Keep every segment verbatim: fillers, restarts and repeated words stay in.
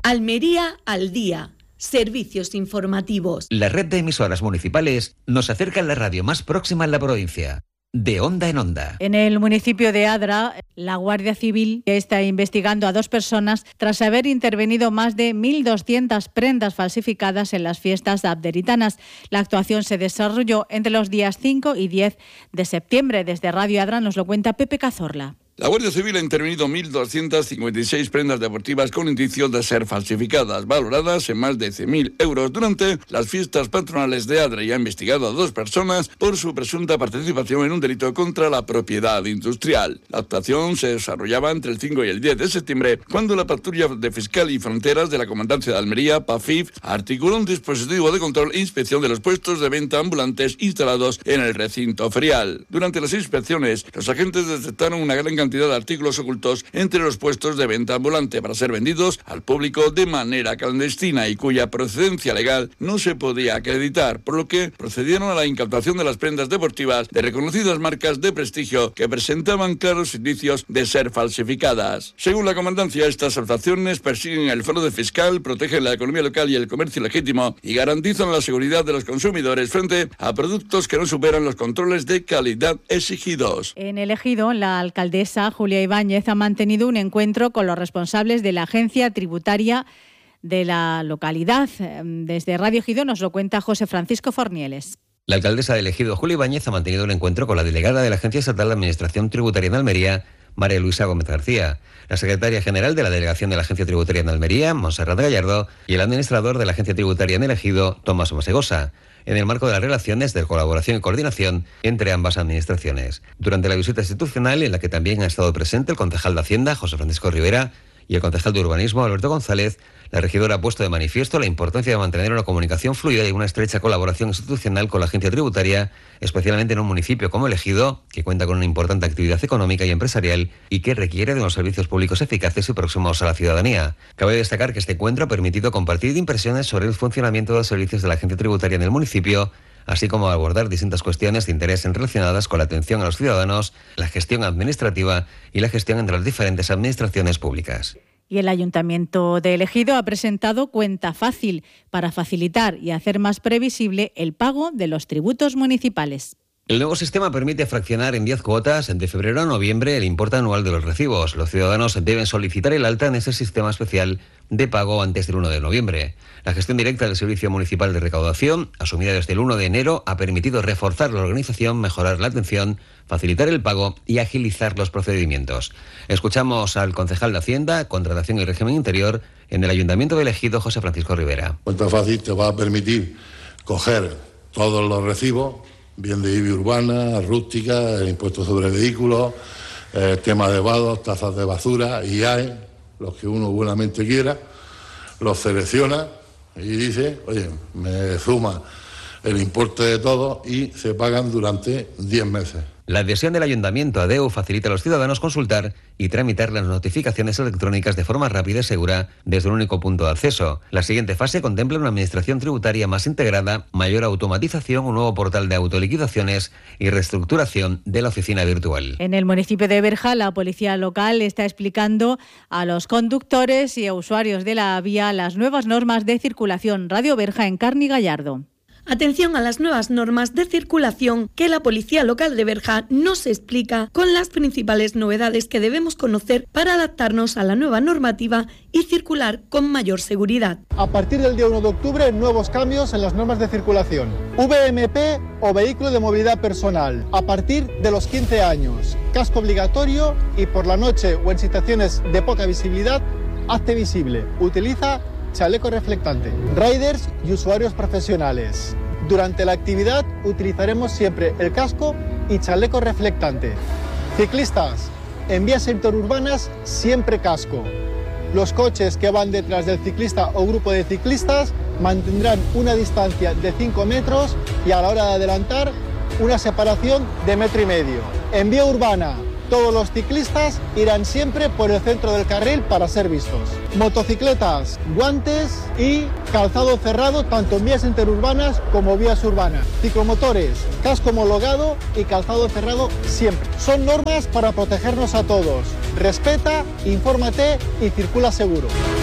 Almería al día. Servicios informativos. La red de emisoras municipales nos acerca a la radio más próxima en la provincia. De onda en onda. En el municipio de Adra, la Guardia Civil está investigando a dos personas tras haber intervenido más de mil doscientas prendas falsificadas en las fiestas abderitanas. La actuación se desarrolló entre los días cinco y diez de septiembre. Desde Radio Adra nos lo cuenta Pepe Cazorla. La Guardia Civil ha intervenido mil doscientas cincuenta y seis prendas deportivas con indicios de ser falsificadas, valoradas en más de cien mil euros durante las fiestas patronales de Adra, y ha investigado a dos personas por su presunta participación en un delito contra la propiedad industrial. La actuación se desarrollaba entre el cinco y el diez de septiembre, cuando la patrulla de Fiscal y Fronteras de la Comandancia de Almería, PAFIF, articuló un dispositivo de control e inspección de los puestos de venta ambulantes instalados en el recinto ferial. Durante las inspecciones, los agentes detectaron una gran cantidad de artículos ocultos entre los puestos de venta ambulante para ser vendidos al público de manera clandestina y cuya procedencia legal no se podía acreditar, por lo que procedieron a la incautación de las prendas deportivas de reconocidas marcas de prestigio que presentaban claros indicios de ser falsificadas. Según la comandancia, estas actuaciones persiguen el fraude fiscal, protegen la economía local y el comercio legítimo y garantizan la seguridad de los consumidores frente a productos que no superan los controles de calidad exigidos. En el Ejido, la alcaldesa Julia Ibáñez ha mantenido un encuentro con los responsables de la agencia tributaria de la localidad. Desde Radio Ejido nos lo cuenta José Francisco Fornieles. La alcaldesa del Ejido, Julia Ibáñez, ha mantenido un encuentro con la delegada de la Agencia Estatal de Administración Tributaria en Almería, María Luisa Gómez García, la secretaria general de la Delegación de la Agencia Tributaria en Almería, Montserrat Gallardo, y el administrador de la Agencia Tributaria en el Ejido, Tomás Masegosa, en el marco de las relaciones de colaboración y coordinación entre ambas administraciones. Durante la visita institucional, en la que también ha estado presente el concejal de Hacienda, José Francisco Rivera, y el concejal de Urbanismo, Alberto González, la regidora ha puesto de manifiesto la importancia de mantener una comunicación fluida y una estrecha colaboración institucional con la agencia tributaria, especialmente en un municipio como el Ejido, que cuenta con una importante actividad económica y empresarial y que requiere de unos servicios públicos eficaces y próximos a la ciudadanía. Cabe destacar que este encuentro ha permitido compartir impresiones sobre el funcionamiento de los servicios de la agencia tributaria en el municipio, así como abordar distintas cuestiones de interés relacionadas con la atención a los ciudadanos, la gestión administrativa y la gestión entre las diferentes administraciones públicas. Y el Ayuntamiento de El Ejido ha presentado Cuenta Fácil para facilitar y hacer más previsible el pago de los tributos municipales. El nuevo sistema permite fraccionar en diez cuotas de febrero a noviembre el importe anual de los recibos. Los ciudadanos deben solicitar el alta en ese sistema especial de pago antes del uno de noviembre. La gestión directa del Servicio Municipal de Recaudación, asumida desde el uno de enero, ha permitido reforzar la organización, mejorar la atención, facilitar el pago y agilizar los procedimientos. Escuchamos al concejal de Hacienda, Contratación y Régimen Interior en el Ayuntamiento de El Ejido, José Francisco Rivera. Cuenta Fácil te va a permitir coger todos los recibos, bien de I B I urbana, rústica, el impuesto sobre vehículos, eh, tema de vados, tazas de basura, I A E, los que uno buenamente quiera, los selecciona y dice, oye, me suma el importe de todo y se pagan durante diez meses. La adhesión del Ayuntamiento a D E U facilita a los ciudadanos consultar y tramitar las notificaciones electrónicas de forma rápida y segura desde un único punto de acceso. La siguiente fase contempla una administración tributaria más integrada, mayor automatización, un nuevo portal de autoliquidaciones y reestructuración de la oficina virtual. En el municipio de Berja, la policía local está explicando a los conductores y a usuarios de la vía las nuevas normas de circulación. Radio Berja, en Carni Gallardo. Atención a las nuevas normas de circulación que la Policía Local de Berja nos explica con las principales novedades que debemos conocer para adaptarnos a la nueva normativa y circular con mayor seguridad. A partir del día uno de octubre, nuevos cambios en las normas de circulación. V M P o vehículo de movilidad personal, a partir de los quince años. Casco obligatorio y por la noche o en situaciones de poca visibilidad, hazte visible. Utiliza chaleco reflectante. Riders y usuarios profesionales. Durante la actividad utilizaremos siempre el casco y chaleco reflectante. Ciclistas, en vías interurbanas siempre casco. Los coches que van detrás del ciclista o grupo de ciclistas mantendrán una distancia de cinco metros y a la hora de adelantar una separación de metro y medio. En vía urbana, todos los ciclistas irán siempre por el centro del carril para ser vistos. Motocicletas, guantes y calzado cerrado tanto en vías interurbanas como vías urbanas. Ciclomotores, casco homologado y calzado cerrado siempre. Son normas para protegernos a todos. Respeta, infórmate y circula seguro.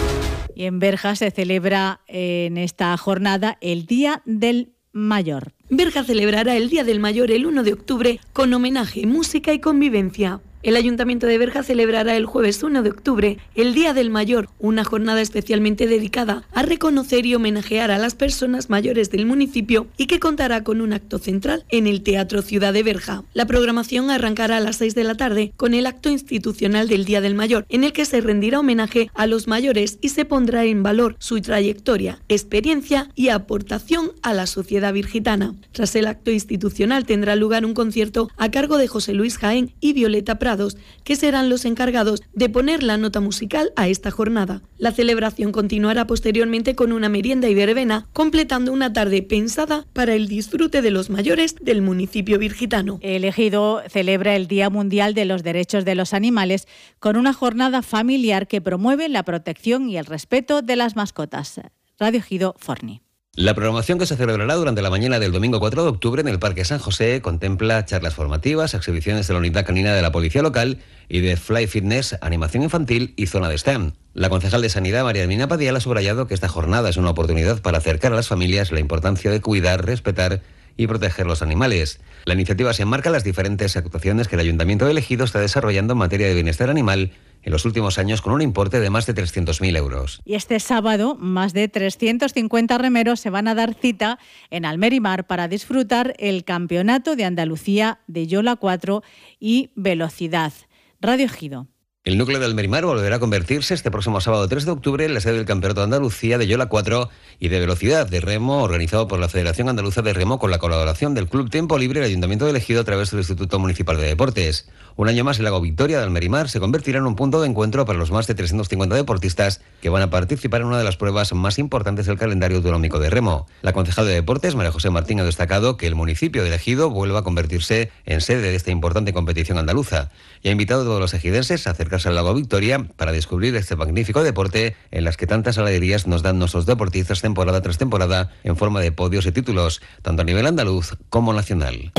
Y en Berja se celebra en esta jornada el Día del Mayor. Berja celebrará el Día del Mayor el uno de octubre con homenaje, música y convivencia. El Ayuntamiento de Berja celebrará el jueves uno de octubre el Día del Mayor, una jornada especialmente dedicada a reconocer y homenajear a las personas mayores del municipio y que contará con un acto central en el Teatro Ciudad de Berja. La programación arrancará a las seis de la tarde con el acto institucional del Día del Mayor, en el que se rendirá homenaje a los mayores y se pondrá en valor su trayectoria, experiencia y aportación a la sociedad virgitana. Tras el acto institucional tendrá lugar un concierto a cargo de José Luis Jaén y Violeta Prado, que serán los encargados de poner la nota musical a esta jornada. La celebración continuará posteriormente con una merienda y verbena, completando una tarde pensada para el disfrute de los mayores del municipio virgitano. El Ejido celebra el Día Mundial de los Derechos de los Animales con una jornada familiar que promueve la protección y el respeto de las mascotas. Radio Ejido, Forni. La programación que se celebrará durante la mañana del domingo cuatro de octubre en el Parque San José contempla charlas formativas, exhibiciones de la unidad canina de la Policía Local y de Fly Fitness, animación infantil y zona de stand. La concejal de Sanidad, María Hermina Padilla, ha subrayado que esta jornada es una oportunidad para acercar a las familias la importancia de cuidar, respetar y proteger los animales. La iniciativa se enmarca en las diferentes actuaciones que el Ayuntamiento de Ejido está desarrollando en materia de bienestar animal en los últimos años con un importe de más de trescientos mil euros. Y este sábado, más de trescientos cincuenta remeros se van a dar cita en Almerimar para disfrutar el Campeonato de Andalucía de Yola cuatro y Velocidad. Radio Ejido. El núcleo de Almerimar volverá a convertirse este próximo sábado tres de octubre en la sede del Campeonato de Andalucía de Yola cuatro y de Velocidad de Remo, organizado por la Federación Andaluza de Remo con la colaboración del Club Tiempo Libre y el Ayuntamiento de Ejido a través del Instituto Municipal de Deportes. Un año más el Lago Victoria de Almerimar se convertirá en un punto de encuentro para los más de trescientos cincuenta deportistas que van a participar en una de las pruebas más importantes del calendario autonómico de remo. La concejal de Deportes, María José Martín, ha destacado que el municipio de Ejido vuelva a convertirse en sede de esta importante competición andaluza y ha invitado a todos los ejidenses a acercarse al Lago Victoria para descubrir este magnífico deporte en las que tantas alegrías nos dan nuestros deportistas temporada tras temporada en forma de podios y títulos, tanto a nivel andaluz como nacional.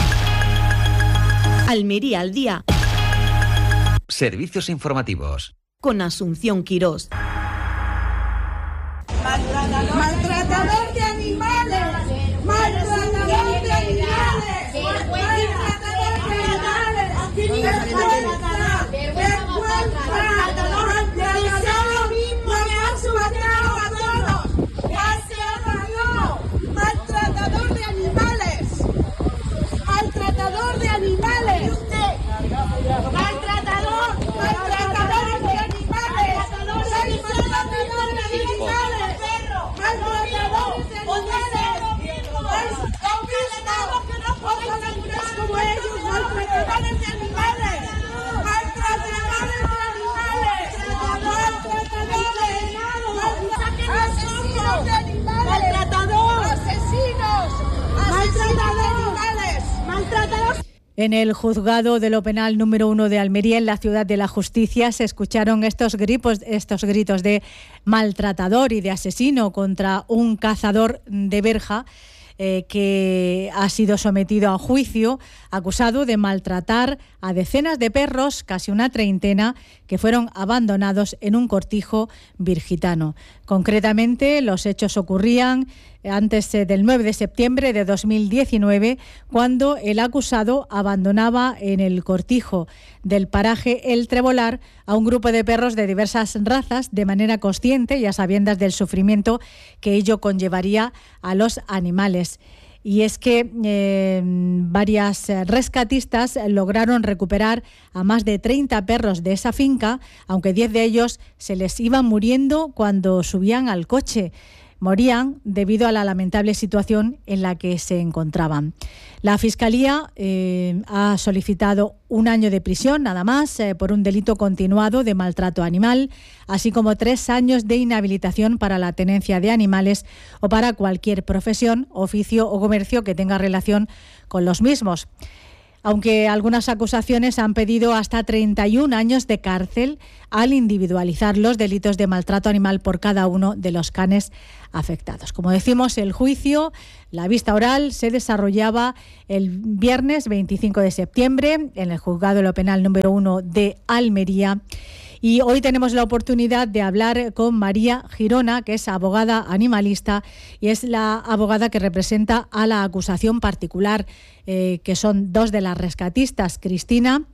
Almería al día. Servicios informativos. Con Asunción Quirós. Maltratador de animales. Maltratador de animales. Maltratador de animales. Vergüenza. Vergüenza. Maltratador mismo me ha matado a todos. Maltratador. Maltratador de animales. Maltratador de animales. Usted. Maltratador. Maltratador de animales. Soy maltratador de animales. Maltratador de animales. Conquistamos que no podemos ser como ellos. Maltratadores de animales. Maltratadores de animales. Asesinos de animales. Maltratador. Asesinos. Asesinos de animales. Maltratadores. En el juzgado de lo penal número uno de Almería, en la Ciudad de la Justicia, se escucharon estos gritos, estos gritos de maltratador y de asesino contra un cazador de Berja eh, que ha sido sometido a juicio, acusado de maltratar a decenas de perros, casi una treintena, que fueron abandonados en un cortijo virgitano. Concretamente, los hechos ocurrían antes del nueve de septiembre de dos mil diecinueve, cuando el acusado abandonaba en el cortijo del paraje El Trebolar a un grupo de perros de diversas razas de manera consciente y a sabiendas del sufrimiento que ello conllevaría a los animales. Y es que eh, varias rescatistas lograron recuperar a más de treinta perros de esa finca, aunque diez de ellos se les iban muriendo cuando subían al coche. Morían debido a la lamentable situación en la que se encontraban. La Fiscalía eh, ha solicitado un año de prisión, nada más, eh, por un delito continuado de maltrato animal, así como tres años de inhabilitación para la tenencia de animales o para cualquier profesión, oficio o comercio que tenga relación con los mismos. Aunque algunas acusaciones han pedido hasta treinta y un años de cárcel al individualizar los delitos de maltrato animal por cada uno de los canes afectados. Como decimos, el juicio, la vista oral, se desarrollaba el viernes veinticinco de septiembre en el juzgado de lo penal número uno de Almería. Y hoy tenemos la oportunidad de hablar con María Girona, que es abogada animalista y es la abogada que representa a la acusación particular, eh, que son dos de las rescatistas, Cristina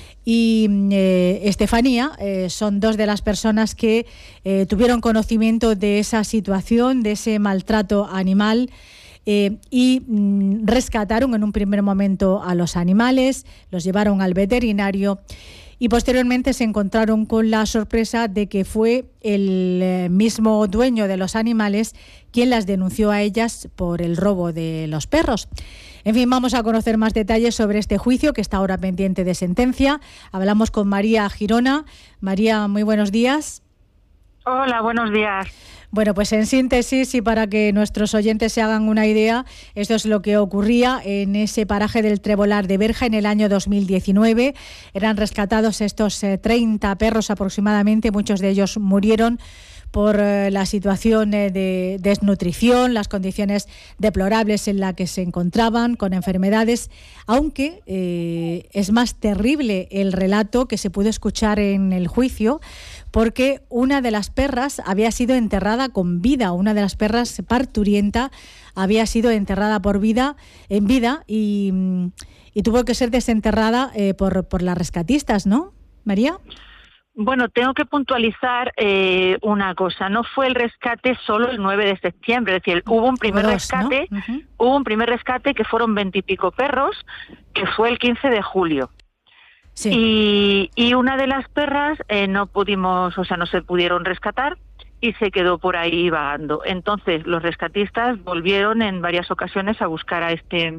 y eh, Estefanía. Eh, son dos de las personas que eh, tuvieron conocimiento de esa situación, de ese maltrato animal, eh, y mm, rescataron en un primer momento a los animales, los llevaron al veterinario y posteriormente se encontraron con la sorpresa de que fue el eh, mismo dueño de los animales quien las denunció a ellas por el robo de los perros. En fin, vamos a conocer más detalles sobre este juicio que está ahora pendiente de sentencia. Hablamos con María Girona. María, muy buenos días. Hola, buenos días. Bueno, pues en síntesis y para que nuestros oyentes se hagan una idea, esto es lo que ocurría en ese paraje del Trebolar de Berja en el año dos mil diecinueve. Eran rescatados estos eh, treinta perros aproximadamente, muchos de ellos murieron por eh, la situación eh, de desnutrición, las condiciones deplorables en las que se encontraban, con enfermedades, aunque eh, es más terrible el relato que se pudo escuchar en el juicio, porque una de las perras había sido enterrada con vida, una de las perras parturienta había sido enterrada por vida, en vida y, y tuvo que ser desenterrada eh, por, por las rescatistas, ¿no, María? Bueno, tengo que puntualizar eh, una cosa. No fue el rescate solo el nueve de septiembre, es decir, hubo un primer dos, rescate, ¿no? Uh-huh. hubo un primer rescate que fueron veintipico perros, que fue el quince de julio. Sí. Y, y una de las perras eh, no pudimos, o sea, no se pudieron rescatar y se quedó por ahí vagando. Entonces, los rescatistas volvieron en varias ocasiones a buscar a este,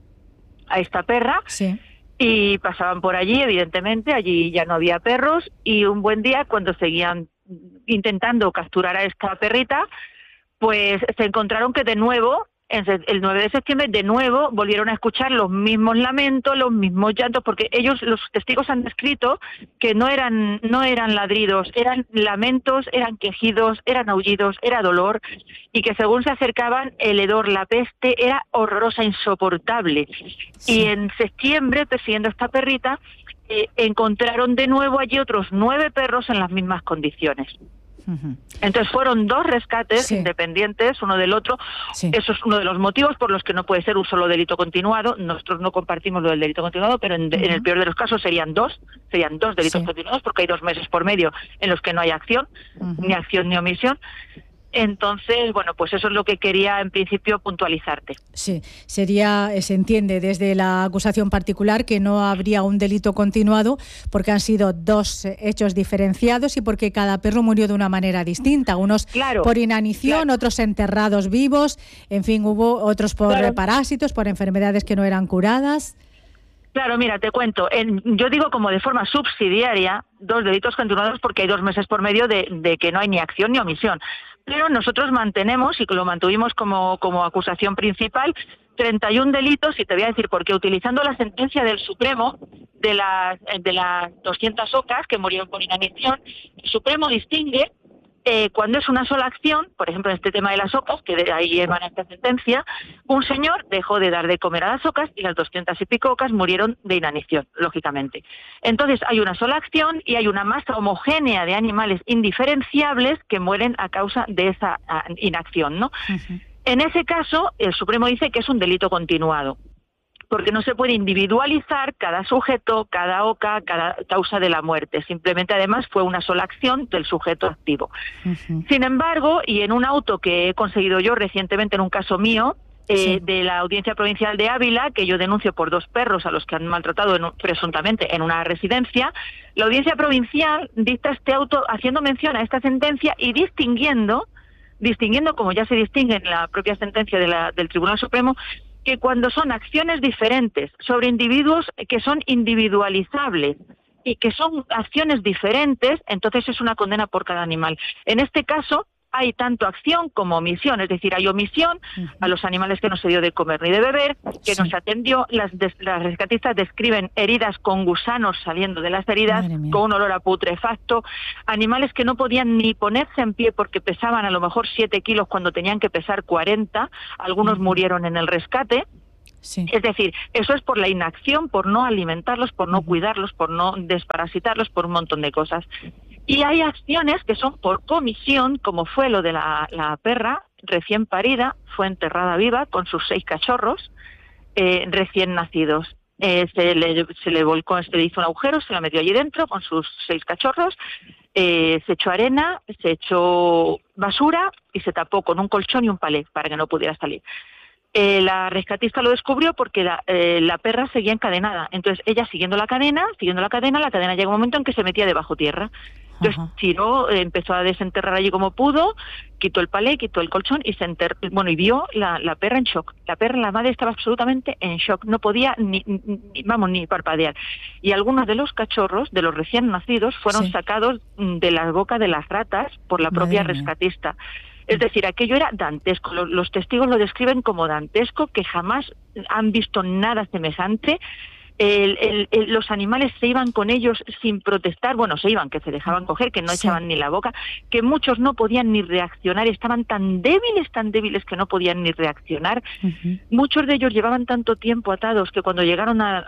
a esta perra. Sí. Y pasaban por allí, evidentemente, allí ya no había perros, y un buen día, cuando seguían intentando capturar a esta perrita, pues se encontraron que de nuevo, el nueve de septiembre, de nuevo volvieron a escuchar los mismos lamentos, los mismos llantos, porque ellos, los testigos, han descrito que no eran, no eran ladridos, eran lamentos, eran quejidos, eran aullidos, era dolor, y que según se acercaban, el hedor, la peste, era horrorosa, insoportable. Sí. Y en septiembre, persiguiendo a esta perrita, eh, encontraron de nuevo allí otros nueve perros en las mismas condiciones. Uh-huh. Entonces fueron dos rescates, sí, independientes uno del otro. Sí. Eso es uno de los motivos por los que no puede ser un solo delito continuado. Nosotros no compartimos lo del delito continuado, pero en, uh-huh. en el peor de los casos serían dos, serían dos delitos sí. continuados, porque hay dos meses por medio en los que no hay acción, uh-huh. ni acción ni omisión. Entonces, bueno, pues eso es lo que quería en principio puntualizarte. Sí, sería, se entiende desde la acusación particular que no habría un delito continuado porque han sido dos hechos diferenciados y porque cada perro murió de una manera distinta, unos claro, por inanición, claro. otros enterrados vivos, en fin, hubo otros por claro. parásitos, por enfermedades que no eran curadas. Claro, mira, te cuento. En, yo digo como de forma subsidiaria dos delitos continuados porque hay dos meses por medio de, de que no hay ni acción ni omisión. Pero nosotros mantenemos, y lo mantuvimos como, como acusación principal, treinta y un delitos, y te voy a decir por qué. Utilizando la sentencia del Supremo de las de las doscientas ocas que murieron por inanición, el Supremo distingue eh, cuando es una sola acción, por ejemplo en este tema de las ocas, que de ahí emana esta sentencia, un señor dejó de dar de comer a las ocas y las doscientas y pico ocas murieron de inanición, lógicamente. Entonces hay una sola acción y hay una masa homogénea de animales indiferenciables que mueren a causa de esa uh, inacción, ¿no? Uh-huh. En ese caso, el Supremo dice que es un delito continuado, porque no se puede individualizar cada sujeto, cada oca, cada causa de la muerte. Simplemente, además, fue una sola acción del sujeto activo. Uh-huh. Sin embargo, y en un auto que he conseguido yo recientemente en un caso mío, eh, sí. de la Audiencia Provincial de Ávila, que yo denuncio por dos perros a los que han maltratado en un, presuntamente en una residencia, la Audiencia Provincial dicta este auto haciendo mención a esta sentencia y distinguiendo, distinguiendo como ya se distingue en la propia sentencia de la, del Tribunal Supremo, que cuando son acciones diferentes sobre individuos que son individualizables y que son acciones diferentes, entonces es una condena por cada animal. En este caso hay tanto acción como omisión, es decir, hay omisión uh-huh. a los animales que no se dio de comer ni de beber, que sí. no se atendió, las, des, las rescatistas describen heridas con gusanos saliendo de las heridas, con un olor a putrefacto, animales que no podían ni ponerse en pie porque pesaban a lo mejor siete kilos cuando tenían que pesar cuarenta, algunos uh-huh. murieron en el rescate. Sí. Es decir, eso es por la inacción, por no alimentarlos, por no uh-huh. cuidarlos, por no desparasitarlos, por un montón de cosas. Y hay acciones que son por comisión, como fue lo de la, la perra recién parida, fue enterrada viva con sus seis cachorros eh, recién nacidos. Eh, se, le, se le volcó, se le hizo un agujero, se la metió allí dentro con sus seis cachorros, eh, se echó arena, se echó basura y se tapó con un colchón y un palé para que no pudiera salir. Eh, la rescatista lo descubrió porque la, eh, la perra seguía encadenada. Entonces ella siguiendo la cadena, siguiendo la cadena, la cadena llegó un momento en que se metía debajo tierra. Entonces Ajá. tiró, eh, empezó a desenterrar allí como pudo, quitó el palé, quitó el colchón y se enterró, bueno, y vio la, la perra en shock. La perra, la madre estaba absolutamente en shock, no podía ni, ni vamos, ni parpadear. Y algunos de los cachorros, de los recién nacidos, fueron sí. sacados de la boca de las ratas por la propia Madre rescatista. Mía. Es decir, aquello era dantesco. Los, los testigos lo describen como dantesco, que jamás han visto nada semejante. El, el, el, los animales se iban con ellos sin protestar, bueno, se iban, que se dejaban coger, que no sí. echaban ni la boca, que muchos no podían ni reaccionar, estaban tan débiles, tan débiles que no podían ni reaccionar. Uh-huh. Muchos de ellos llevaban tanto tiempo atados que cuando llegaron a...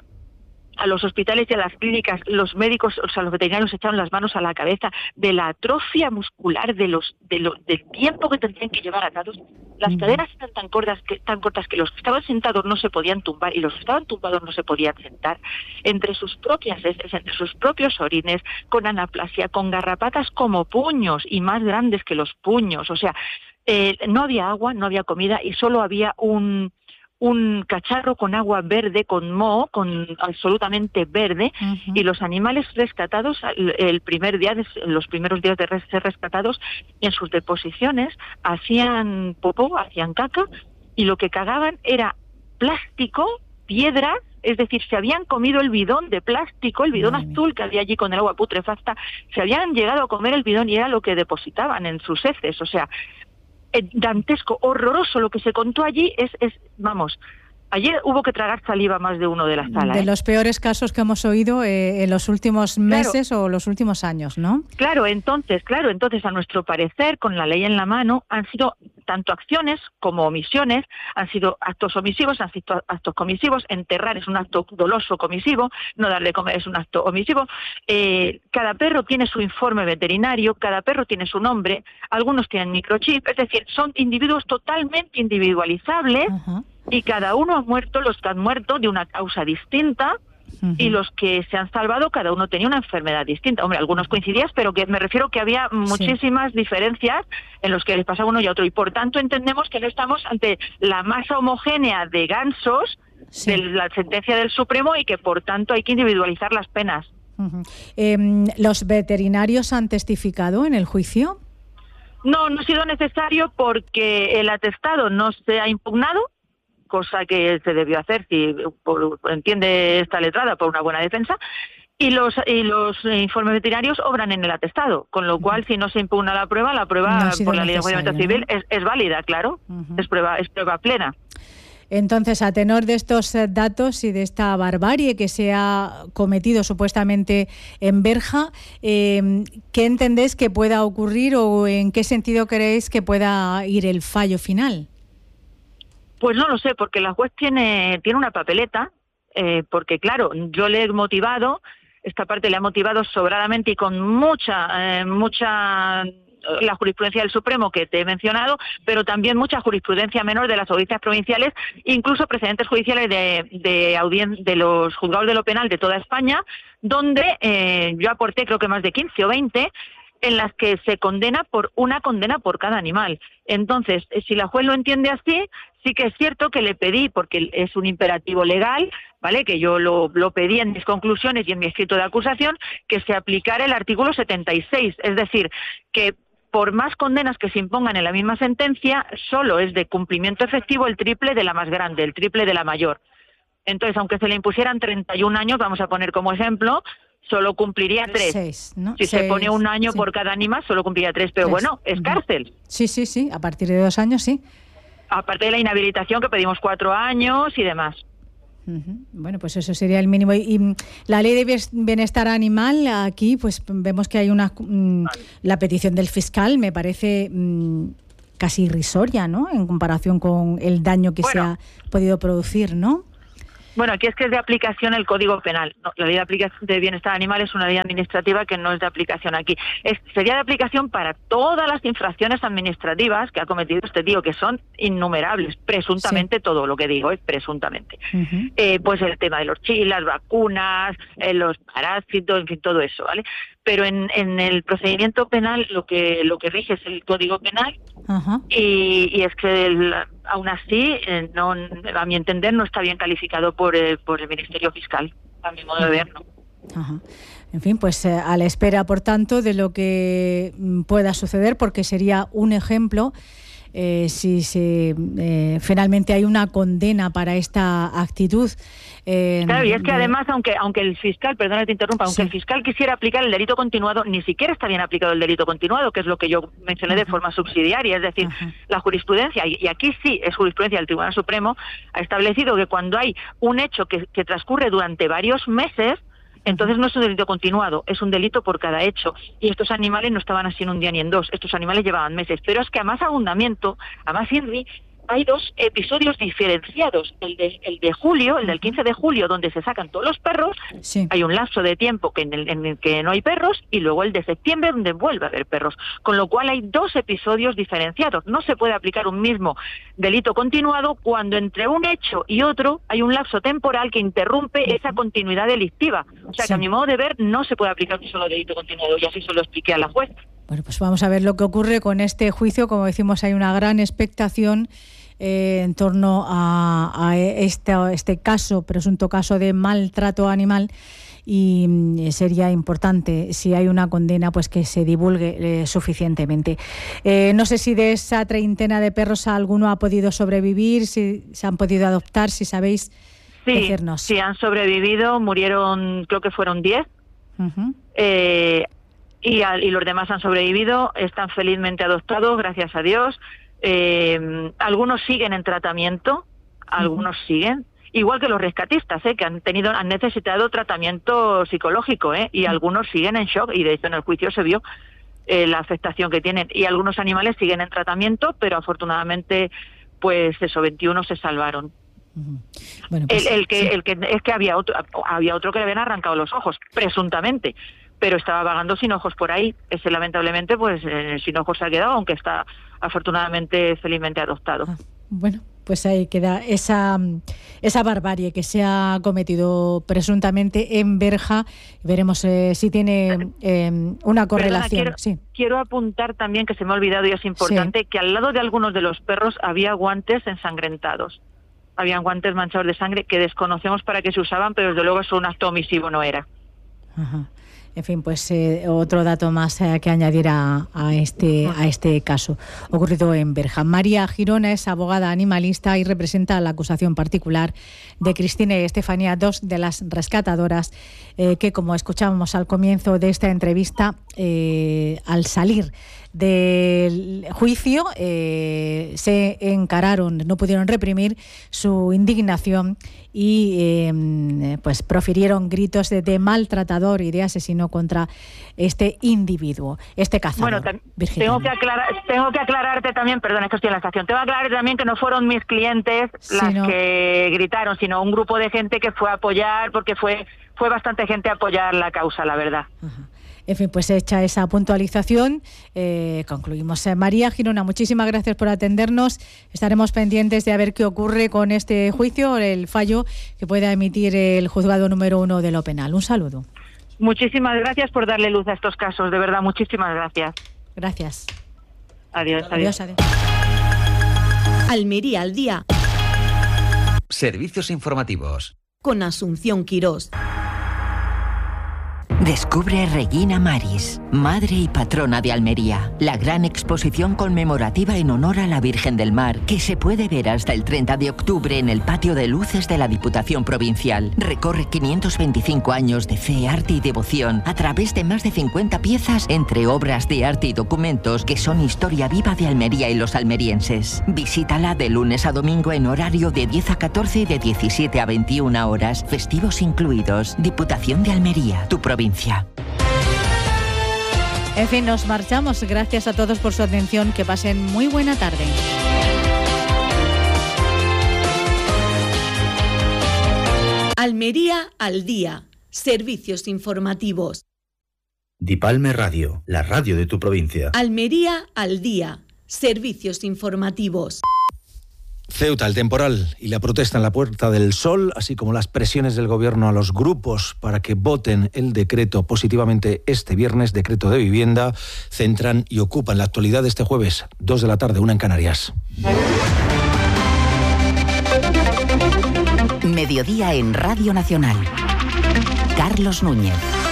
a los hospitales y a las clínicas, los médicos, o sea, los veterinarios echaron las manos a la cabeza de la atrofia muscular, de los, de lo, del tiempo que tendrían que llevar atados. Las uh-huh. cadenas eran tan cortas, que, tan cortas que los que estaban sentados no se podían tumbar y los que estaban tumbados no se podían sentar. Entre sus propias heces, entre sus propios orines, con anaplasia, con garrapatas como puños y más grandes que los puños. O sea, eh, no había agua, no había comida y solo había un... un cacharro con agua verde, con moho, con absolutamente verde, uh-huh. y los animales rescatados el primer día, de, los primeros días de ser rescatados, en sus deposiciones hacían popó, hacían caca, y lo que cagaban era plástico, piedras, es decir, se habían comido el bidón de plástico, el bidón Madre azul mía. Que había allí con el agua putrefacta, se habían llegado a comer el bidón y era lo que depositaban en sus heces, o sea, dantesco, horroroso lo que se contó allí, es, es vamos, ayer hubo que tragar saliva más de uno de la sala. De ¿eh? los peores casos que hemos oído eh, en los últimos meses claro. o los últimos años, ¿no? Claro, entonces, claro, entonces a nuestro parecer, con la ley en la mano, han sido tanto acciones como omisiones, han sido actos omisivos, han sido actos comisivos, enterrar es un acto doloso comisivo, no darle comer es un acto omisivo, eh, cada perro tiene su informe veterinario, cada perro tiene su nombre, algunos tienen microchip, es decir, son individuos totalmente individualizables, uh-huh. y cada uno ha muerto, los que han muerto de una causa distinta, uh-huh. y los que se han salvado, cada uno tenía una enfermedad distinta. Hombre, algunos coincidían, pero que me refiero que había muchísimas sí. diferencias en los que les pasaba uno y otro. Y por tanto entendemos que no estamos ante la masa homogénea de gansos sí. de la sentencia del Supremo y que por tanto hay que individualizar las penas. Uh-huh. Eh, ¿Los veterinarios han testificado en el juicio? No, no ha sido necesario porque el atestado no se ha impugnado, cosa que se debió hacer, si por, entiende esta letrada, por una buena defensa, y los y los informes veterinarios obran en el atestado, con lo cual, si no se impugna la prueba, la prueba no por la ley de enjuiciamiento civil es, es válida, claro, uh-huh. es prueba es prueba plena. Entonces, a tenor de estos datos y de esta barbarie que se ha cometido supuestamente en Berja, eh, ¿qué entendéis que pueda ocurrir o en qué sentido creéis que pueda ir el fallo final? Pues no lo sé, porque la juez tiene, tiene una papeleta, eh, porque claro, yo le he motivado, esta parte le ha motivado sobradamente y con mucha, eh, mucha... la jurisprudencia del Supremo que te he mencionado, pero también mucha jurisprudencia menor de las audiencias provinciales, incluso precedentes judiciales de, de, audien- de los juzgados de lo penal de toda España, donde eh, yo aporté creo que más de quince o veinte, en las que se condena por una condena por cada animal. Entonces, si la juez lo entiende así, sí que es cierto que le pedí, porque es un imperativo legal, ¿vale?, que yo lo, lo pedí en mis conclusiones y en mi escrito de acusación, que se aplicara el artículo setenta y seis, es decir, que por más condenas que se impongan en la misma sentencia, solo es de cumplimiento efectivo el triple de la más grande, el triple de la mayor. Entonces, aunque se le impusieran treinta y un años, vamos a poner como ejemplo, solo cumpliría tres. Seis, ¿no? Si Seis, se pone un año sí. por cada animal, solo cumpliría tres. Pero tres. Bueno, es cárcel. Sí, sí, sí. A partir de dos años, sí. Aparte de la inhabilitación, que pedimos cuatro años y demás. Uh-huh. Bueno, pues eso sería el mínimo. Y, y la ley de bienestar animal, aquí pues vemos que hay una... Mm, la petición del fiscal me parece mm, casi irrisoria, ¿no?, en comparación con el daño que bueno, se ha podido producir, ¿no? Bueno, aquí es que es de aplicación el Código Penal. No, la Ley de Aplicación de Bienestar Animal es una ley administrativa que no es de aplicación aquí. Es, sería de aplicación para todas las infracciones administrativas que ha cometido este tío, que son innumerables, presuntamente, sí. Todo lo que digo es presuntamente. Uh-huh. Eh, pues el tema de los chiles, las vacunas, eh, los parásitos, en fin, todo eso, ¿vale? Pero en, en el procedimiento penal lo que lo que rige es el Código Penal. Uh-huh. y, y es que el, aún así, eh, no, a mi entender, no está bien calificado por el, por el Ministerio Fiscal, a mi modo de ver, ¿no? Ajá. En fin, pues eh, a la espera, por tanto, de lo que mm, pueda suceder, porque sería un ejemplo eh, si se, eh, finalmente hay una condena para esta actitud. Eh, claro, y es que de... además, aunque aunque el fiscal, perdona que te interrumpa, aunque sí. el fiscal quisiera aplicar el delito continuado, ni siquiera está bien aplicado el delito continuado, que es lo que yo mencioné uh-huh. de forma subsidiaria, es decir, uh-huh. la jurisprudencia, y, y aquí sí es jurisprudencia del Tribunal Supremo, ha establecido que cuando hay un hecho que, que transcurre durante varios meses, entonces no es un delito continuado, es un delito por cada hecho. Y estos animales no estaban así en un día ni en dos, estos animales llevaban meses. Pero es que a más abundamiento, a más Henry, hay dos episodios diferenciados. El de, el de julio, el del quince de julio, donde se sacan todos los perros, sí. hay un lapso de tiempo que en, el, en el que no hay perros, y luego el de septiembre, donde vuelve a haber perros. Con lo cual hay dos episodios diferenciados. No se puede aplicar un mismo delito continuado cuando entre un hecho y otro hay un lapso temporal que interrumpe esa continuidad delictiva. O sea sí. que a mi modo de ver no se puede aplicar un solo delito continuado, y así se lo expliqué a la juez. Bueno, pues vamos a ver lo que ocurre con este juicio. Como decimos, hay una gran expectación eh, en torno a, a este, este caso, presunto caso de maltrato animal, y sería importante, si hay una condena, pues que se divulgue eh, suficientemente. Eh, no sé si de esa treintena de perros alguno ha podido sobrevivir, si se han podido adoptar, si sabéis sí, decirnos. Sí, han sobrevivido, murieron, creo que fueron diez. Uh-huh. Eh, Y, a, y los demás han sobrevivido, están felizmente adoptados, gracias a Dios. Eh, algunos siguen en tratamiento, algunos uh-huh. siguen, igual que los rescatistas, ¿eh? que han tenido, han necesitado tratamiento psicológico, ¿eh? y uh-huh. algunos siguen en shock, y de hecho en el juicio se vio eh, la afectación que tienen. Y algunos animales siguen en tratamiento, pero afortunadamente, pues eso, veintiuno se salvaron. Uh-huh. Bueno, pues, el, el que, sí. el que es que había otro, había otro que le habían arrancado los ojos, presuntamente, pero estaba vagando sin ojos por ahí. Ese lamentablemente pues eh, sin ojos se ha quedado, aunque está afortunadamente felizmente adoptado. Ah, bueno, pues ahí queda esa esa barbarie que se ha cometido presuntamente en Berja. Veremos eh, si tiene eh, una correlación. Perdona, quiero, sí. quiero apuntar también, que se me ha olvidado y es importante, sí. que al lado de algunos de los perros había guantes ensangrentados. Habían guantes manchados de sangre que desconocemos para qué se usaban, pero desde luego eso un acto omisivo no era. Ajá. En fin, pues eh, otro dato más eh, que añadir a, a este a este caso ocurrido en Berja. María Girona es abogada animalista y representa la acusación particular de Cristina y Estefanía, dos de las rescatadoras eh, que, como escuchábamos al comienzo de esta entrevista, eh, al salir del juicio eh, se encararon, no pudieron reprimir su indignación y eh, pues profirieron gritos de, de maltratador y de asesino contra este individuo, este cazador. Bueno, tengo que aclarar, tengo que aclararte también, perdón, es que estoy en la estación, tengo que aclararte también que no fueron mis clientes las sí, no. que gritaron, sino un grupo de gente que fue a apoyar, porque fue fue bastante gente a apoyar la causa, la verdad. Ajá. En fin, pues hecha esa puntualización, eh, concluimos. Eh, María Girona, muchísimas gracias por atendernos. Estaremos pendientes de a ver qué ocurre con este juicio, el fallo que pueda emitir el juzgado número uno de lo penal. Un saludo. Muchísimas gracias por darle luz a estos casos, de verdad, muchísimas gracias. Gracias. Adiós, adiós. Adiós, adiós. Almería al día. Servicios informativos. Con Asunción Quirós. Descubre Regina Maris, madre y patrona de Almería, la gran exposición conmemorativa en honor a la Virgen del Mar, que se puede ver hasta el treinta de octubre en el patio de luces de la Diputación Provincial. Recorre quinientos veinticinco años de fe, arte y devoción a través de más de cincuenta piezas entre obras de arte y documentos que son historia viva de Almería y los almerienses. Visítala de lunes a domingo en horario de diez a catorce y de diecisiete a veintiuna horas, festivos incluidos. Diputación de Almería, tu provincia. En fin, nos marchamos. Gracias a todos por su atención. Que pasen muy buena tarde. Almería al día. Servicios informativos. Dipalme Radio, la radio de tu provincia. Almería al día. Servicios informativos. Ceuta, el temporal y la protesta en la Puerta del Sol, así como las presiones del gobierno a los grupos para que voten el decreto positivamente este viernes, decreto de vivienda, centran y ocupan la actualidad de este jueves, dos de la tarde, una en Canarias. Mediodía en Radio Nacional. Carlos Núñez.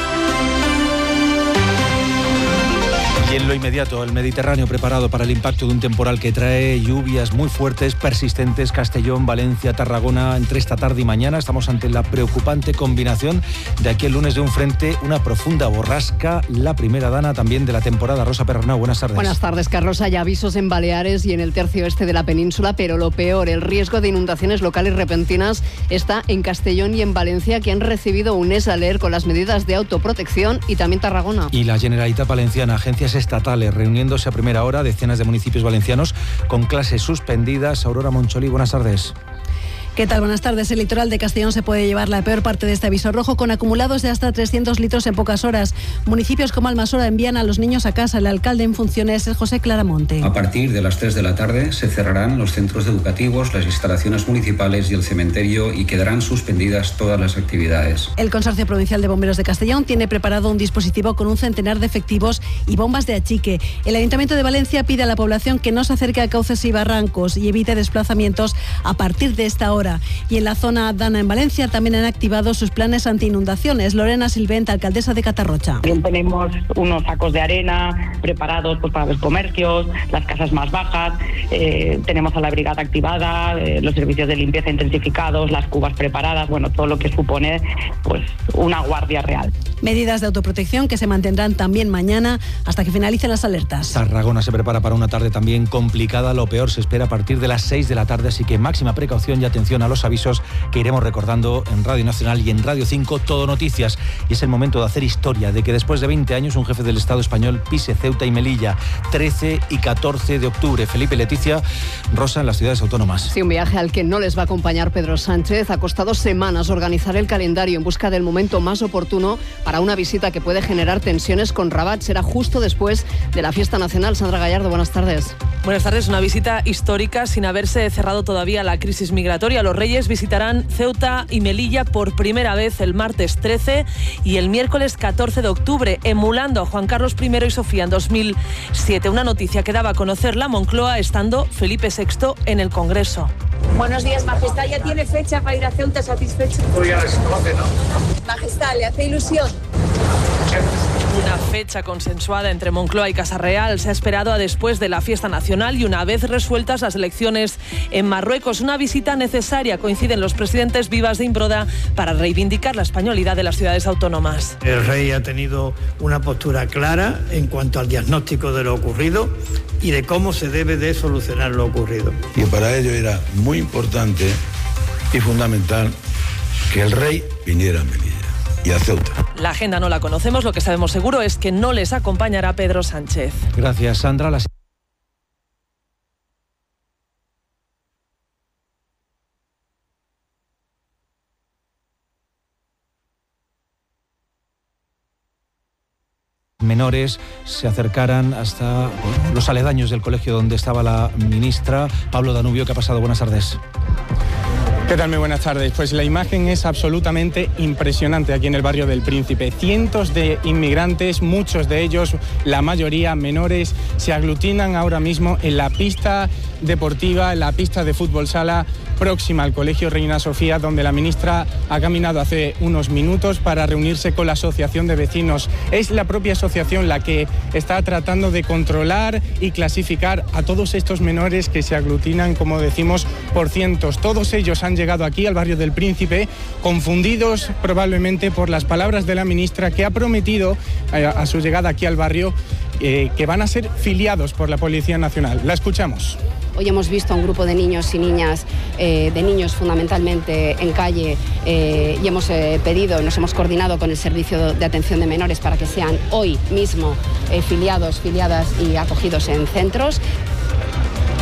Y en lo inmediato, el Mediterráneo preparado para el impacto de un temporal que trae lluvias muy fuertes, persistentes, Castellón, Valencia, Tarragona, entre esta tarde y mañana. Estamos ante la preocupante combinación de aquí el lunes de un frente, una profunda borrasca, la primera dana también de la temporada. Rosa Perrona, buenas tardes. Buenas tardes, Carlos. Hay avisos en Baleares y en el tercio oeste de la península, pero lo peor, el riesgo de inundaciones locales repentinas está en Castellón y en Valencia, que han recibido un esaler con las medidas de autoprotección, y también Tarragona. Y la Generalitat Valenciana, agencias estatales reuniéndose a primera hora, decenas de municipios valencianos con clases suspendidas. Aurora Moncholí, buenas tardes. ¿Qué tal? Buenas tardes. El litoral de Castellón se puede llevar la peor parte de este aviso rojo, con acumulados de hasta trescientos litros en pocas horas. Municipios como Almasora envían a los niños a casa. El alcalde en funciones es José Claramonte. A partir de las tres de la tarde se cerrarán los centros educativos, las instalaciones municipales y el cementerio, y quedarán suspendidas todas las actividades. El Consorcio Provincial de Bomberos de Castellón tiene preparado un dispositivo con un centenar de efectivos y bombas de achique. El Ayuntamiento de Valencia pide a la población que no se acerque a cauces y barrancos y evite desplazamientos a partir de esta hora. Y en la zona Dana, en Valencia, también han activado sus planes anti-inundaciones. Lorena Silvent, alcaldesa de Catarrocha. También tenemos unos sacos de arena preparados pues, para los comercios, las casas más bajas, eh, tenemos a la brigada activada, eh, los servicios de limpieza intensificados, las cubas preparadas, bueno, todo lo que supone pues una guardia real. Medidas de autoprotección que se mantendrán también mañana hasta que finalicen las alertas. Tarragona se prepara para una tarde también complicada. Lo peor se espera a partir de las seis de la tarde, así que máxima precaución y atención a los avisos que iremos recordando en Radio Nacional y en Radio cinco, Todo Noticias. Y es el momento de hacer historia, de que después de veinte años un jefe del Estado español pise Ceuta y Melilla, trece y catorce de octubre. Felipe y Leticia, Rosa, en las ciudades autónomas. Sí, un viaje al que no les va a acompañar Pedro Sánchez. Ha costado semanas organizar el calendario en busca del momento más oportuno para una visita que puede generar tensiones con Rabat. Será justo después de la fiesta nacional. Sandra Gallardo, buenas tardes. Buenas tardes. Una visita histórica sin haberse cerrado todavía la crisis migratoria. Los Reyes visitarán Ceuta y Melilla por primera vez el martes trece y el miércoles catorce de octubre, emulando a Juan Carlos primero y Sofía en dos mil siete. Una noticia que daba a conocer la Moncloa estando Felipe sexto en el Congreso. Buenos días, Majestad. ¿Ya tiene fecha para ir a Ceuta satisfecho? Hoy a las doce, ¿no? Majestad, ¿le hace ilusión? Una fecha consensuada entre Moncloa y Casa Real se ha esperado a después de la fiesta nacional y una vez resueltas las elecciones en Marruecos. Una visita necesaria, coinciden los presidentes Vivas de Imbroda, para reivindicar la españolidad de las ciudades autónomas. El rey ha tenido una postura clara en cuanto al diagnóstico de lo ocurrido y de cómo se debe de solucionar lo ocurrido. Y para ello era muy importante y fundamental que el rey viniera a Melilla y a Ceuta. La agenda no la conocemos, lo que sabemos seguro es que no les acompañará Pedro Sánchez. Gracias, Sandra. Las... menores se acercaran hasta bueno, los aledaños del colegio donde estaba la ministra. Pablo Danubio, ¿qué ha pasado? Buenas tardes. ¿Qué tal? Muy buenas tardes. Pues la imagen es absolutamente impresionante aquí en el barrio del Príncipe. Cientos de inmigrantes, muchos de ellos, la mayoría menores, se aglutinan ahora mismo en la pista deportiva, en la pista de fútbol sala próxima al Colegio Reina Sofía, donde la ministra ha caminado hace unos minutos para reunirse con la Asociación de Vecinos. Es la propia asociación la que está tratando de controlar y clasificar a todos estos menores que se aglutinan, como decimos, por cientos. Todos ellos han llegado aquí al barrio del Príncipe confundidos probablemente por las palabras de la ministra, que ha prometido a, a su llegada aquí al barrio eh, que van a ser filiados por la Policía Nacional. La escuchamos. Hoy hemos visto a un grupo de niños y niñas, eh, de niños fundamentalmente en calle, eh, y hemos eh, pedido, nos hemos coordinado con el Servicio de Atención de Menores para que sean hoy mismo eh, filiados, filiadas y acogidos en centros.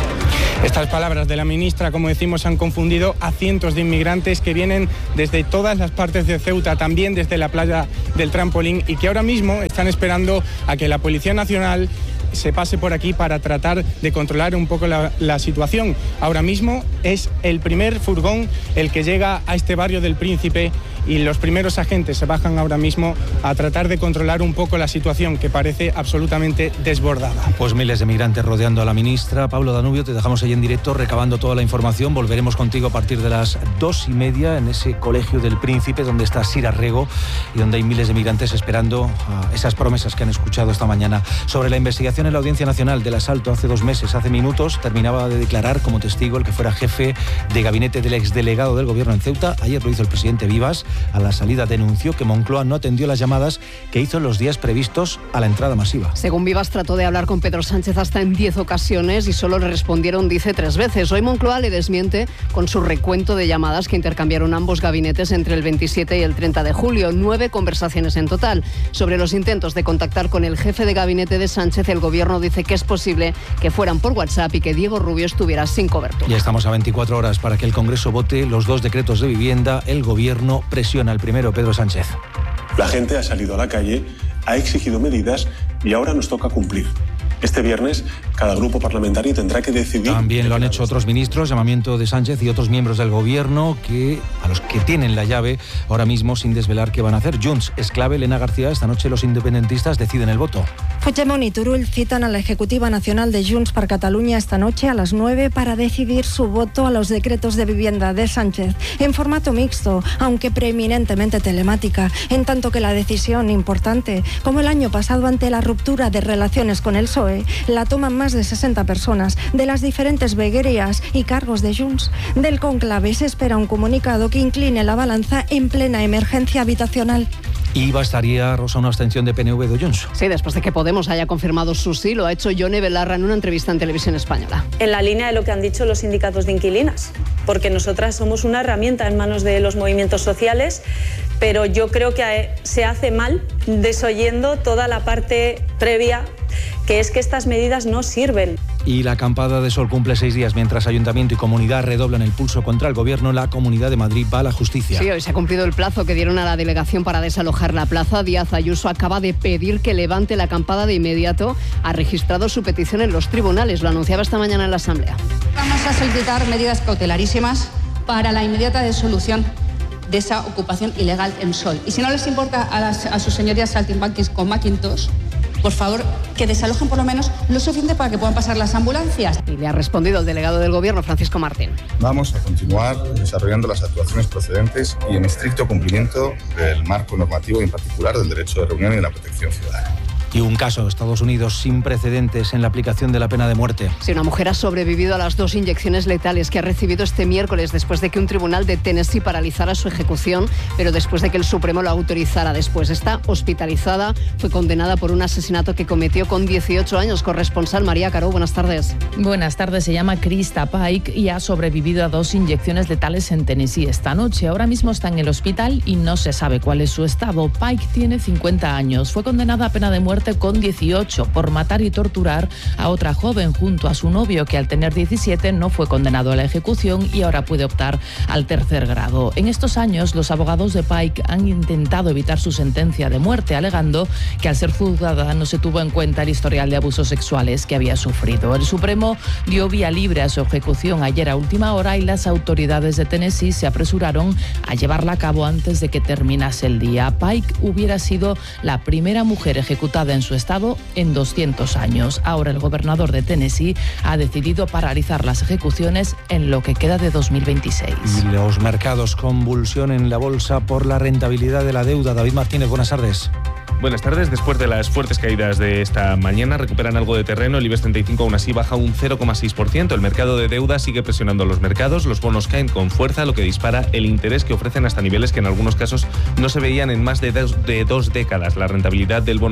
Estas palabras de la ministra, como decimos, han confundido a cientos de inmigrantes que vienen desde todas las partes de Ceuta, también desde la playa del Trampolín, y que ahora mismo están esperando a que la Policía Nacional se pase por aquí para tratar de controlar un poco la, la situación. Ahora mismo es el primer furgón el que llega a este barrio del Príncipe y los primeros agentes se bajan ahora mismo a tratar de controlar un poco la situación, que parece absolutamente desbordada. Pues miles de migrantes rodeando a la ministra. Pablo Danubio, te dejamos ahí en directo recabando toda la información. Volveremos contigo a partir de las dos y media en ese colegio del Príncipe donde está Sira Rego y donde hay miles de migrantes esperando a esas promesas que han escuchado esta mañana. Sobre la investigación en la Audiencia Nacional del asalto hace dos meses, hace minutos, terminaba de declarar como testigo el que fuera jefe de gabinete del exdelegado del gobierno en Ceuta. Ayer lo hizo el presidente Vivas. A la salida denunció que Moncloa no atendió las llamadas que hizo en los días previstos a la entrada masiva. Según Vivas, trató de hablar con Pedro Sánchez hasta en diez ocasiones y solo le respondieron, dice, tres veces. Hoy Moncloa le desmiente con su recuento de llamadas que intercambiaron ambos gabinetes entre el veintisiete y el treinta de julio. Nueve conversaciones en total. Sobre los intentos de contactar con el jefe de gabinete de Sánchez, el gobierno dice que es posible que fueran por WhatsApp y que Diego Rubio estuviera sin cobertura. Ya estamos a veinticuatro horas para que el Congreso vote los dos decretos de vivienda. El gobierno presiona al primero, Pedro Sánchez. La gente ha salido a la calle, ha exigido medidas y ahora nos toca cumplir. Este viernes, cada grupo parlamentario tendrá que decidir... También lo han hecho otros ministros, llamamiento de Sánchez y otros miembros del gobierno que a los que tienen la llave ahora mismo sin desvelar qué van a hacer. Junts es clave. Elena García, esta noche los independentistas deciden el voto. Puigdemont y Turull citan a la Ejecutiva Nacional de Junts per Catalunya esta noche a las nueve para decidir su voto a los decretos de vivienda de Sánchez, en formato mixto, aunque preeminentemente telemática, en tanto que la decisión importante, como el año pasado ante la ruptura de relaciones con el P S O E, la toman más de sesenta personas de las diferentes veguerías y cargos de Junts. Del conclave se espera un comunicado que incline la balanza en plena emergencia habitacional. Y bastaría, Rosa, una abstención de P N V de Junts. Sí, después de que Podemos haya confirmado su sí, lo ha hecho Yone Belarra en una entrevista en Televisión Española. En la línea de lo que han dicho los sindicatos de inquilinas, porque nosotras somos una herramienta en manos de los movimientos sociales, pero yo creo que se hace mal desoyendo toda la parte previa, que es que estas medidas no sirven. Y la acampada de sol cumple seis días mientras Ayuntamiento y Comunidad redoblan el pulso contra el Gobierno. La Comunidad de Madrid va a la justicia. Sí, hoy se ha cumplido el plazo que dieron a la delegación para desalojar la plaza. Díaz Ayuso acaba de pedir que levante la acampada de inmediato. Ha registrado su petición en los tribunales. Lo anunciaba esta mañana en la Asamblea. Vamos a solicitar medidas cautelarísimas para la inmediata disolución de esa ocupación ilegal en Sol. Y si no les importa a, las, a sus señorías saltimbanquis con Macintosh, por favor, que desalojen por lo menos lo suficiente para que puedan pasar las ambulancias. Y le ha respondido el delegado del Gobierno, Francisco Martín. Vamos a continuar desarrollando las actuaciones procedentes y en estricto cumplimiento del marco normativo y en particular del derecho de reunión y de la protección ciudadana. Y un caso, Estados Unidos, sin precedentes en la aplicación de la pena de muerte. Sí, una mujer ha sobrevivido a las dos inyecciones letales que ha recibido este miércoles después de que un tribunal de Tennessee paralizara su ejecución, pero después de que el Supremo lo autorizara después. Está hospitalizada, fue condenada por un asesinato que cometió con dieciocho años. Corresponsal María Caro, buenas tardes. Buenas tardes, se llama Krista Pike y ha sobrevivido a dos inyecciones letales en Tennessee esta noche. Ahora mismo está en el hospital y no se sabe cuál es su estado. Pike tiene cincuenta años, fue condenada a pena de muerte con dieciocho por matar y torturar a otra joven junto a su novio, que al tener diecisiete no fue condenado a la ejecución y ahora puede optar al tercer grado. En estos años, los abogados de Pike han intentado evitar su sentencia de muerte, alegando que al ser juzgada no se tuvo en cuenta el historial de abusos sexuales que había sufrido. El Supremo dio vía libre a su ejecución ayer a última hora y las autoridades de Tennessee se apresuraron a llevarla a cabo antes de que terminase el día. Pike hubiera sido la primera mujer ejecutada en su estado en doscientos años. Ahora el gobernador de Tennessee ha decidido paralizar las ejecuciones en lo que queda de dos mil veintiséis. Y los mercados, convulsión en la bolsa por la rentabilidad de la deuda. David Martínez, buenas tardes. Buenas tardes. Después de las fuertes caídas de esta mañana, recuperan algo de terreno. El IBEX treinta y cinco aún así baja un cero coma seis por ciento. El mercado de deuda sigue presionando los mercados. Los bonos caen con fuerza, lo que dispara el interés que ofrecen hasta niveles que en algunos casos no se veían en más de dos, de dos décadas. La rentabilidad del bono estadounidense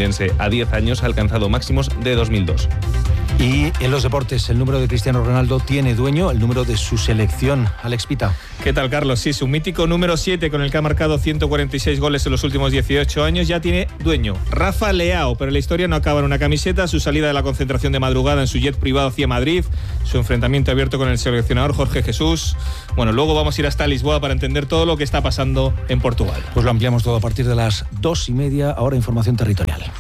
estadounidense a diez años ha alcanzado máximos de dos mil dos. Y en los deportes, el número de Cristiano Ronaldo tiene dueño, el número de su selección. Alex Pita. ¿Qué tal, Carlos? Sí, su mítico número siete, con el que ha marcado ciento cuarenta y seis goles en los últimos dieciocho años, ya tiene dueño. Rafa Leao, pero la historia no acaba en una camiseta. Su salida de la concentración de madrugada en su jet privado hacia Madrid, su enfrentamiento abierto con el seleccionador Jorge Jesús. Bueno, luego vamos a ir hasta Lisboa para entender todo lo que está pasando en Portugal. Pues lo ampliamos todo a partir de las dos y media. Ahora información territorial.